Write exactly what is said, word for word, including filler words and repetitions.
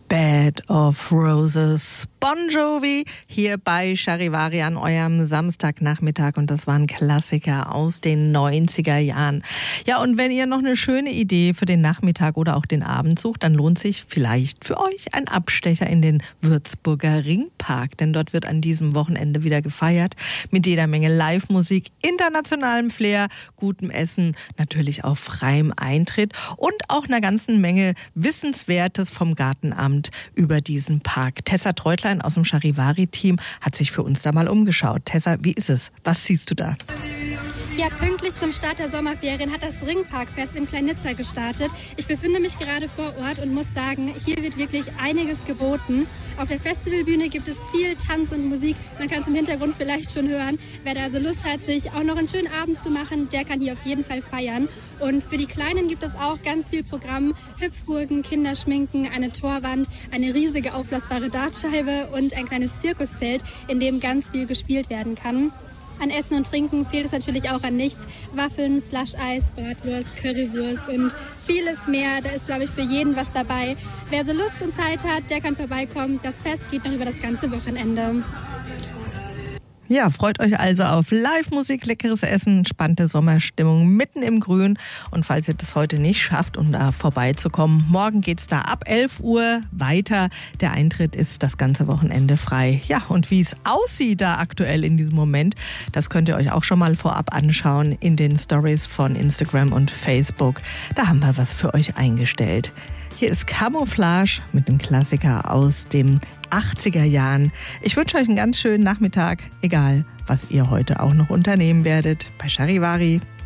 Bed of Roses, Bon Jovi, hier bei Charivari an eurem Samstagnachmittag, und das war ein Klassiker aus den neunziger Jahren. Ja, und wenn ihr noch eine schöne Idee für den Nachmittag oder auch den Abend sucht, dann lohnt sich vielleicht für euch ein Abstecher in den Würzburger Ringpark, denn dort wird an diesem Wochenende wieder gefeiert mit jeder Menge Live-Musik, internationalem Flair, gutem Essen, natürlich auch freiem Eintritt und auch einer ganzen Menge Wissenswertes vom Gartenamt über diesen Park. Tessa Treutlein aus dem Charivari-Team hat sich für uns da mal umgeschaut. Tessa, wie ist es? Was siehst du da? Ja, pünktlich zum Start der Sommerferien hat das Ringparkfest in Kleinitzer gestartet. Ich befinde mich gerade vor Ort und muss sagen, hier wird wirklich einiges geboten. Auf der Festivalbühne gibt es viel Tanz und Musik. Man kann es im Hintergrund vielleicht schon hören. Wer da also Lust hat, sich auch noch einen schönen Abend zu machen, der kann hier auf jeden Fall feiern. Und für die Kleinen gibt es auch ganz viel Programm. Hüpfburgen, Kinderschminken, eine Torwand, eine riesige aufblasbare Dartscheibe und ein kleines Zirkuszelt, in dem ganz viel gespielt werden kann. An Essen und Trinken fehlt es natürlich auch an nichts. Waffeln, Slush-Eis, Bratwurst, Currywurst und vieles mehr. Da ist, glaube ich, für jeden was dabei. Wer so Lust und Zeit hat, der kann vorbeikommen. Das Fest geht noch über das ganze Wochenende. Ja, freut euch also auf Live-Musik, leckeres Essen, entspannte Sommerstimmung mitten im Grün. Und falls ihr das heute nicht schafft, um da vorbeizukommen, morgen geht's da ab elf Uhr weiter. Der Eintritt ist das ganze Wochenende frei. Ja, und wie es aussieht da aktuell in diesem Moment, das könnt ihr euch auch schon mal vorab anschauen in den Stories von Instagram und Facebook. Da haben wir was für euch eingestellt. Hier ist Camouflage mit dem Klassiker aus den achtziger Jahren. Ich wünsche euch einen ganz schönen Nachmittag, egal was ihr heute auch noch unternehmen werdet. Bei Charivari.